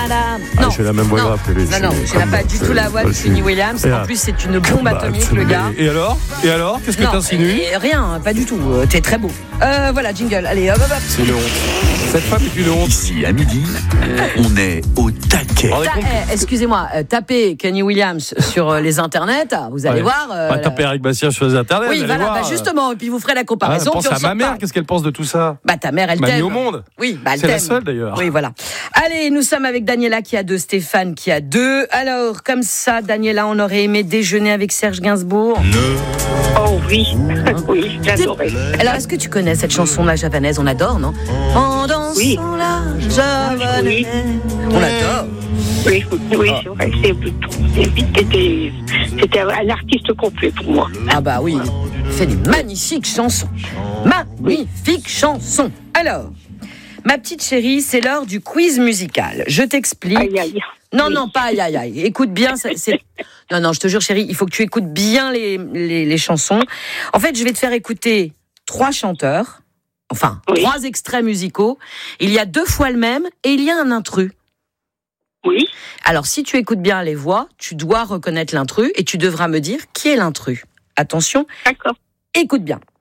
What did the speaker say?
Non, j'ai la même voix grave que lui. Non, tu n'as pas du tout la voix de Kenny Williams. En plus, c'est une bombe atomique, le gars. Et alors qu'est-ce que t'insinues? Rien, pas du tout. T'es très beau. Voilà, jingle. Allez, hop. C'est une honte. Cette femme est une honte. Ici, à midi, on est au taquet. Excusez-moi, tapez Kenny Williams sur les internets, vous allez voir. Tapez Eric Bastien sur les internets. Oui, voilà, justement, et puis vous ferez la comparaison. Pense à ma mère, qu'est-ce qu'elle pense de tout ça? Ta mère, elle t'aime. Mis au monde. Oui, elle c'est t'aime. La seule d'ailleurs. Oui, voilà. Allez, nous sommes avec Daniela qui a 2, Stéphane qui a 2. Alors, comme ça, Daniela, on aurait aimé déjeuner avec Serge Gainsbourg. Oh oui, oui, j'adorais. Alors, est-ce que tu connais cette chanson, La Javanaise? On adore, non? En dansant la Javanaise. On adore. Oui, c'est vrai. C'était un artiste complet pour moi. Ah bah oui, il fait des magnifiques chansons. Magnifiques chansons. Alors, ma petite chérie, c'est l'heure du quiz musical. Je t'explique. Aïe, aïe. Non, pas aïe, aïe, aïe. Écoute bien, Non, je te jure, chérie, il faut que tu écoutes bien les chansons. En fait, je vais te faire écouter 3 chanteurs, 3 extraits musicaux. Il y a 2 fois le même et il y a un intrus. Oui. Alors, si tu écoutes bien les voix, tu dois reconnaître l'intrus et tu devras me dire qui est l'intrus. Attention. D'accord. Écoute bien.